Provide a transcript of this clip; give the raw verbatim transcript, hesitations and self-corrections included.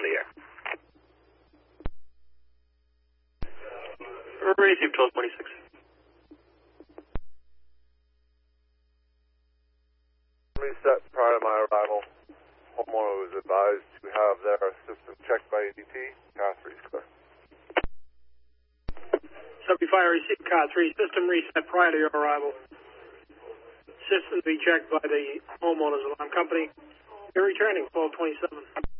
on the air. Receive twelve twenty-six. Reset prior to my arrival. Homeowner was advised to have their system checked by A D T. Car three is clear. seventy-five, receive car three. System reset prior to your arrival. System to be checked by the homeowner's alarm company. You're returning twelve twenty-seven.